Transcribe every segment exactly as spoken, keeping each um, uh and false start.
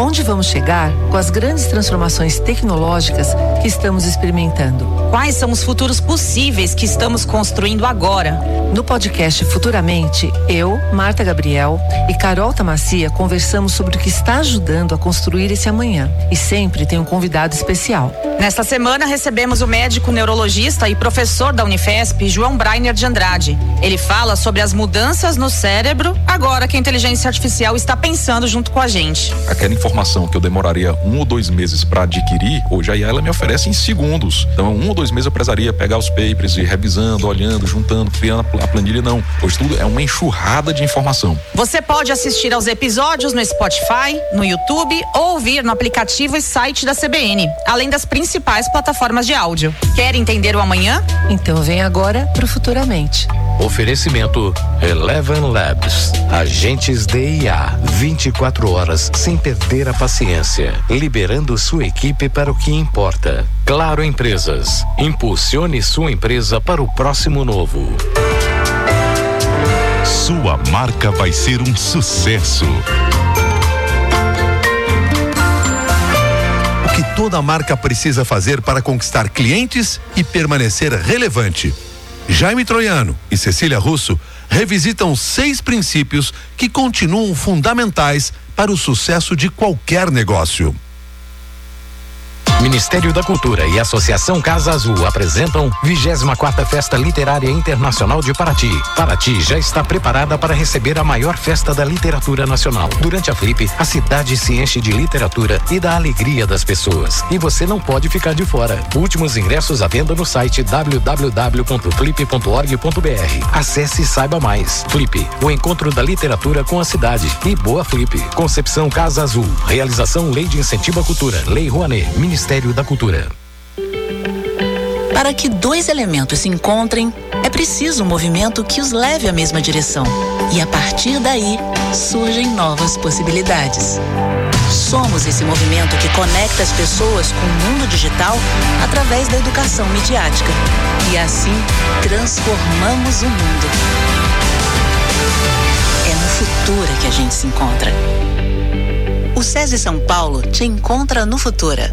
Onde vamos chegar com as grandes transformações tecnológicas que estamos experimentando? Quais são os futuros possíveis que estamos construindo agora? No podcast Futuramente, eu, Marta Gabriel e Carol Tamacia conversamos sobre o que está ajudando a construir esse amanhã. E sempre tem um convidado especial. Nesta semana recebemos o médico neurologista e professor da Unifesp, João Brainer de Andrade. Ele fala sobre as mudanças no cérebro agora que a inteligência artificial está pensando junto com a gente. Aquela informação que eu demoraria um ou dois meses para adquirir, hoje a I A ela me oferece em segundos. Então, um ou dois meses eu precisaria pegar os papers e ir revisando, olhando, juntando, criando a planilha. Não. Hoje tudo é uma enxurrada de informação. Você pode assistir aos episódios no Spotify, no YouTube ou ouvir no aplicativo e site da C B N, além das principais plataformas de áudio. Quer entender o amanhã? Então vem agora pro Futuramente. Oferecimento Eleven Labs. Agentes de I A. vinte e quatro horas sem perder a paciência. Liberando sua equipe para o que importa. Claro Empresas. Impulsione sua empresa para o próximo novo. Sua marca vai ser um sucesso. O que toda marca precisa fazer para conquistar clientes e permanecer relevante? Jaime Troiano e Cecília Russo revisitam seis princípios que continuam fundamentais para o sucesso de qualquer negócio. Ministério da Cultura e Associação Casa Azul apresentam vigésima quarta Festa Literária Internacional de Paraty. Paraty já está preparada para receber a maior festa da literatura nacional. Durante a Flip, a cidade se enche de literatura e da alegria das pessoas. E você não pode ficar de fora. Últimos ingressos à venda no site w w w ponto flip ponto org ponto b r. Acesse e saiba mais. Flip, o encontro da literatura com a cidade. E boa Flip. Concepção Casa Azul. Realização Lei de Incentivo à Cultura. Lei Rouanet. Ministério da Cultura. Para que dois elementos se encontrem, é preciso um movimento que os leve à mesma direção. E a partir daí, surgem novas possibilidades. Somos esse movimento que conecta as pessoas com o mundo digital através da educação midiática. E assim, transformamos o mundo. É no Futura que a gente se encontra. O SESI São Paulo te encontra no Futura.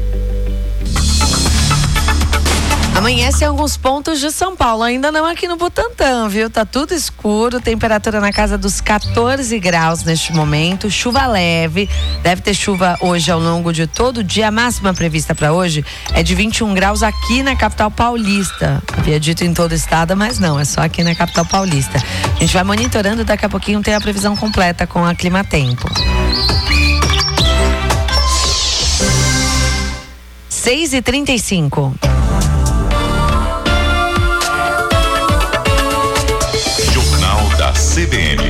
Amanhece em alguns pontos de São Paulo, ainda não aqui no Butantã, viu? Tá tudo escuro, temperatura na casa dos quatorze graus neste momento, chuva leve, deve ter chuva hoje ao longo de todo o dia. A máxima prevista para hoje é de vinte e um graus aqui na capital paulista. Havia dito em todo o estado, mas não, é só aqui na capital paulista. A gente vai monitorando, daqui a pouquinho tem a previsão completa com a Climatempo. seis e trinta e cinco. C B N.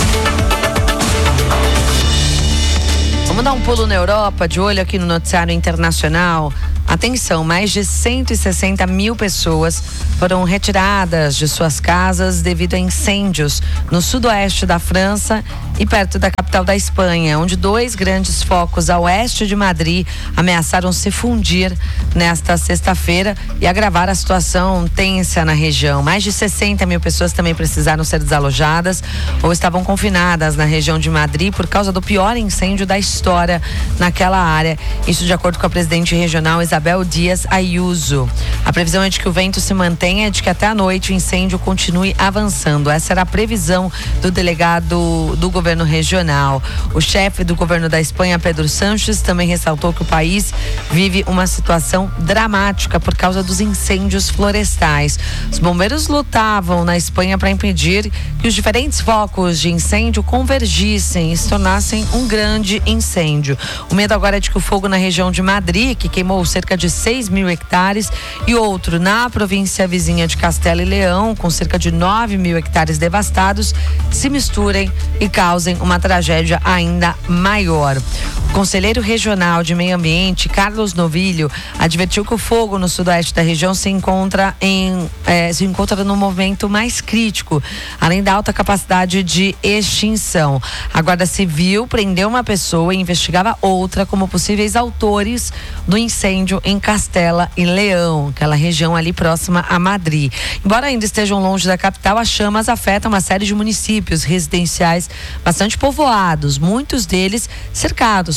Vamos dar um pulo na Europa, de olho aqui no noticiário internacional. Atenção, mais de cento e sessenta mil pessoas foram retiradas de suas casas devido a incêndios no sudoeste da França e perto da capital da Espanha, onde dois grandes focos a oeste de Madrid ameaçaram se fundir nesta sexta-feira e agravar a situação tensa na região. Mais de sessenta mil pessoas também precisaram ser desalojadas ou estavam confinadas na região de Madrid por causa do pior incêndio da história naquela área. Isso de acordo com a presidente regional Isabel Dias Ayuso. A previsão é de que o vento se mantenha e de que até a noite o incêndio continue avançando. Essa era a previsão do delegado do governo regional. O chefe do governo da Espanha, Pedro Sánchez, também ressaltou que o país vive uma situação dramática por causa dos incêndios florestais. Os bombeiros lutavam na Espanha para impedir que os diferentes focos de incêndio convergissem e se tornassem um grande incêndio. O medo agora é de que o fogo na região de Madrid, que queimou cerca de seis mil hectares, e outro na província vizinha de Castela e Leão, com cerca de nove mil hectares devastados, se misturem e causem uma tragédia ainda maior. O conselheiro regional de meio ambiente, Carlos Novilho, advertiu que o fogo no sudoeste da região se encontra em eh, se encontra no momento mais crítico, além da alta capacidade de extinção. A Guarda Civil prendeu uma pessoa e investigava outra como possíveis autores do incêndio em Castela e Leão, aquela região ali próxima a Madrid. Embora ainda estejam longe da capital, as chamas afetam uma série de municípios residenciais bastante povoados, muitos deles cercados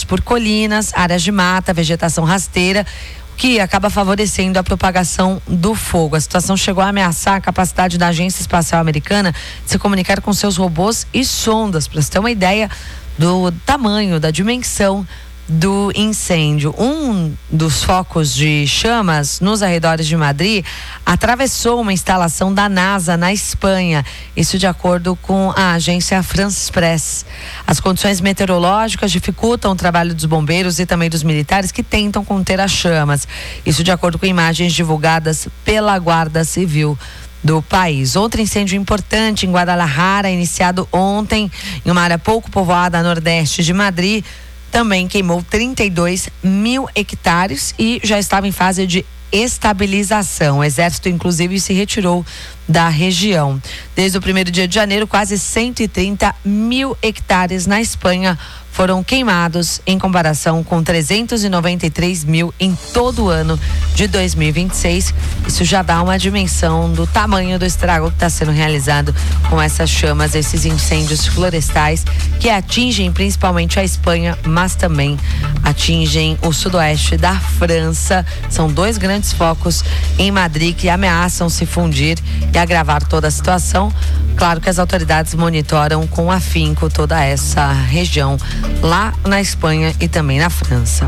cercados por colinas, áreas de mata, vegetação rasteira, que acaba favorecendo a propagação do fogo. A situação chegou a ameaçar a capacidade da Agência Espacial Americana de se comunicar com seus robôs e sondas, para você ter uma ideia do tamanho, da dimensão do incêndio. Um dos focos de chamas nos arredores de Madrid atravessou uma instalação da NASA na Espanha, isso de acordo com a agência France Press. As condições meteorológicas dificultam o trabalho dos bombeiros e também dos militares que tentam conter as chamas, isso de acordo com imagens divulgadas pela Guarda Civil do país. Outro incêndio importante em Guadalajara, iniciado ontem em uma área pouco povoada a nordeste de Madrid, também queimou trinta e dois mil hectares e já estava em fase de estabilização. O Exército, inclusive, se retirou da região. Desde o primeiro dia de janeiro, quase cento e trinta mil hectares na Espanha foram queimados, em comparação com trezentos e noventa e três mil em todo o ano de dois mil e vinte e seis. Isso já dá uma dimensão do tamanho do estrago que está sendo realizado com essas chamas, esses incêndios florestais que atingem principalmente a Espanha, mas também atingem o sudoeste da França. São dois grandes focos em Madrid que ameaçam se fundir e agravar toda a situação. Claro que as autoridades monitoram com afinco toda essa região lá na Espanha e também na França.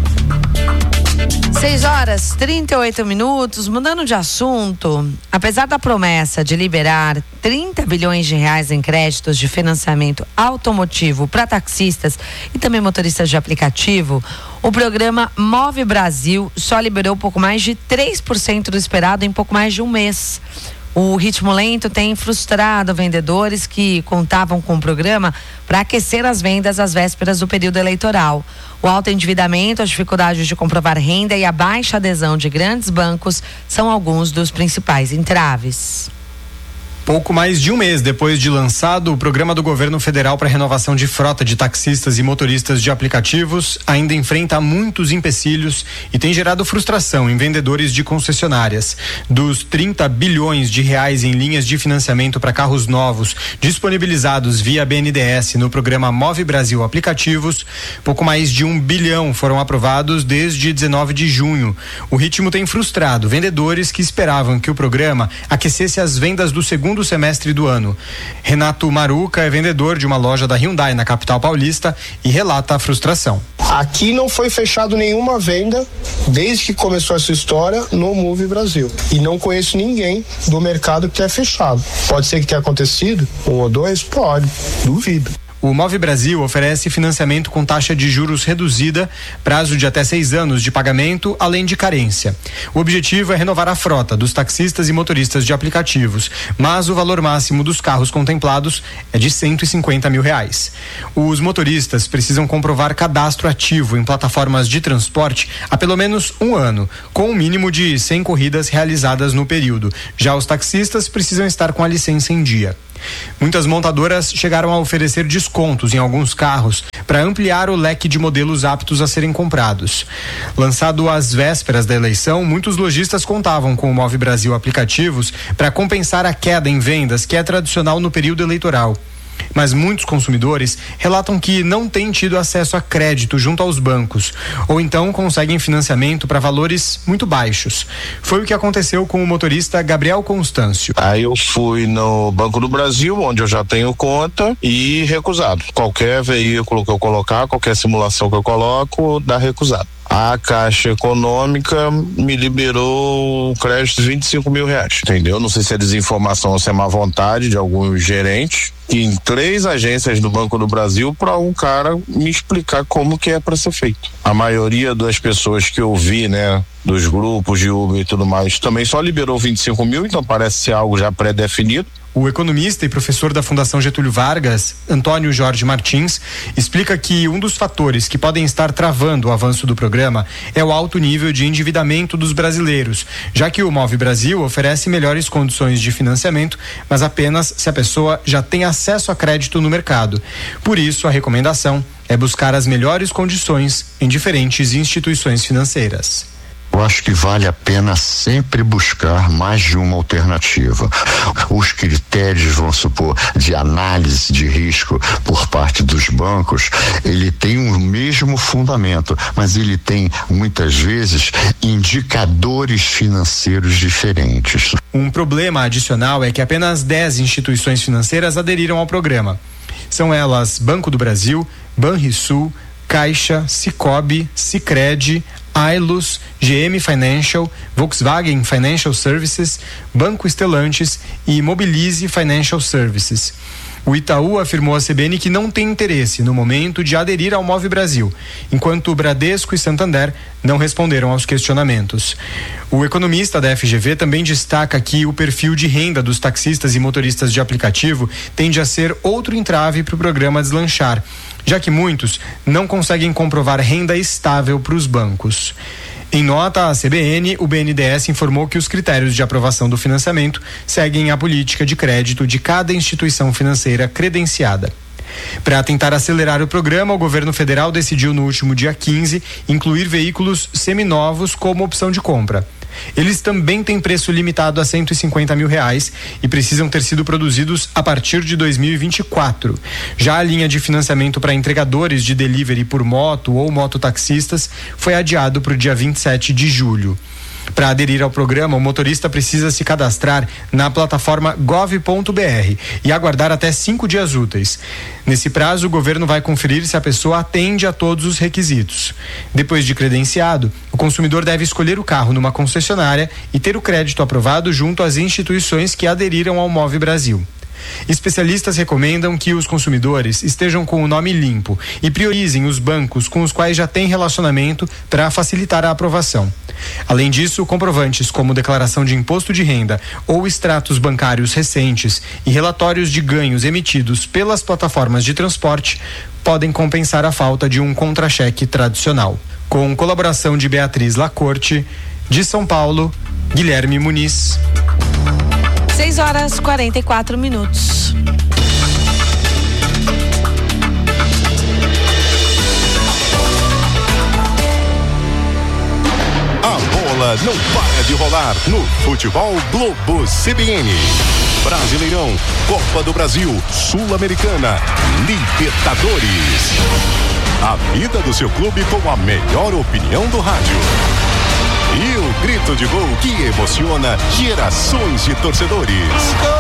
seis horas, trinta e oito minutos, mudando de assunto. Apesar da promessa de liberar trinta bilhões de reais em créditos de financiamento automotivo para taxistas e também motoristas de aplicativo, o programa Move Brasil só liberou pouco mais de três por cento do esperado em pouco mais de um mês. O ritmo lento tem frustrado vendedores que contavam com o programa para aquecer as vendas às vésperas do período eleitoral. O alto endividamento, as dificuldades de comprovar renda e a baixa adesão de grandes bancos são alguns dos principais entraves. Pouco mais de um mês depois de lançado, o programa do governo federal para renovação de frota de taxistas e motoristas de aplicativos ainda enfrenta muitos empecilhos e tem gerado frustração em vendedores de concessionárias. Dos trinta bilhões de reais em linhas de financiamento para carros novos disponibilizados via B N D E S no programa Move Brasil Aplicativos, pouco mais de um bilhão foram aprovados desde dezenove de junho. O ritmo tem frustrado vendedores que esperavam que o programa aquecesse as vendas do segundo do semestre do ano. Renato Maruca é vendedor de uma loja da Hyundai na capital paulista e relata a frustração. Aqui não foi fechado nenhuma venda desde que começou essa história no Move Brasil. E não conheço ninguém do mercado que tenha fechado. Pode ser que tenha acontecido? Um ou dois? Pode. Duvido. O Move Brasil oferece financiamento com taxa de juros reduzida, prazo de até seis anos de pagamento, além de carência. O objetivo é renovar a frota dos taxistas e motoristas de aplicativos, mas o valor máximo dos carros contemplados é de cento e cinquenta mil reais. Os motoristas precisam comprovar cadastro ativo em plataformas de transporte há pelo menos um ano, com um mínimo de cem corridas realizadas no período. Já os taxistas precisam estar com a licença em dia. Muitas montadoras chegaram a oferecer descontos em alguns carros para ampliar o leque de modelos aptos a serem comprados. Lançado às vésperas da eleição, muitos lojistas contavam com o Move Brasil Aplicativos para compensar a queda em vendas que é tradicional no período eleitoral. Mas muitos consumidores relatam que não têm tido acesso a crédito junto aos bancos, ou então conseguem financiamento para valores muito baixos. Foi o que aconteceu com o motorista Gabriel Constâncio. Aí eu fui no Banco do Brasil, onde eu já tenho conta, e recusado. Qualquer veículo que eu colocar, qualquer simulação que eu coloco, dá recusado. A Caixa Econômica me liberou crédito de vinte e cinco mil reais, entendeu? Não sei se é desinformação ou se é má vontade de alguns gerentes, que em três agências do Banco do Brasil para um cara me explicar como que é para ser feito. A maioria das pessoas que eu vi, né, dos grupos de Uber e tudo mais, também só liberou vinte e cinco mil, então parece ser algo já pré-definido. O economista e professor da Fundação Getúlio Vargas, Antônio Jorge Martins, explica que um dos fatores que podem estar travando o avanço do programa é o alto nível de endividamento dos brasileiros, já que o Move Brasil oferece melhores condições de financiamento, mas apenas se a pessoa já tem acesso a crédito no mercado. Por isso, a recomendação é buscar as melhores condições em diferentes instituições financeiras. Eu acho que vale a pena sempre buscar mais de uma alternativa. Os critérios, vamos supor, de análise de risco por parte dos bancos, ele tem o mesmo fundamento, mas ele tem muitas vezes indicadores financeiros diferentes. Um problema adicional é que apenas dez instituições financeiras aderiram ao programa. São elas Banco do Brasil, Banrisul, Caixa, Sicobi, Sicredi, Ailus, G M Financial, Volkswagen Financial Services, Banco Stellantis e Mobilize Financial Services. O Itaú afirmou à C B N que não tem interesse no momento de aderir ao Move Brasil, enquanto o Bradesco e Santander não responderam aos questionamentos. O economista da F G V também destaca que o perfil de renda dos taxistas e motoristas de aplicativo tende a ser outro entrave para o programa deslanchar, já que muitos não conseguem comprovar renda estável para os bancos. Em nota à C B N, o B N D E S informou que os critérios de aprovação do financiamento seguem a política de crédito de cada instituição financeira credenciada. Para tentar acelerar o programa, o governo federal decidiu no último dia quinze incluir veículos seminovos como opção de compra. Eles também têm preço limitado a cento e cinquenta mil reais e precisam ter sido produzidos a partir de dois mil e vinte e quatro. Já a linha de financiamento para entregadores de delivery por moto ou mototaxistas foi adiado para o dia vinte e sete de julho. Para aderir ao programa, o motorista precisa se cadastrar na plataforma gov ponto br e aguardar até cinco dias úteis. Nesse prazo, o governo vai conferir se a pessoa atende a todos os requisitos. Depois de credenciado, o consumidor deve escolher o carro numa concessionária e ter o crédito aprovado junto às instituições que aderiram ao Move Brasil. Especialistas recomendam que os consumidores estejam com o nome limpo e priorizem os bancos com os quais já têm relacionamento para facilitar a aprovação. Além disso, comprovantes como declaração de imposto de renda ou extratos bancários recentes e relatórios de ganhos emitidos pelas plataformas de transporte podem compensar a falta de um contra-cheque tradicional. Com colaboração de Beatriz Lacorte, de São Paulo, Guilherme Muniz. seis horas e quarenta e quatro minutos. A bola não para de rolar no Futebol Globo C B N. Brasileirão, Copa do Brasil, Sul-Americana, Libertadores. A vida do seu clube com a melhor opinião do rádio. E o grito de gol que emociona gerações de torcedores.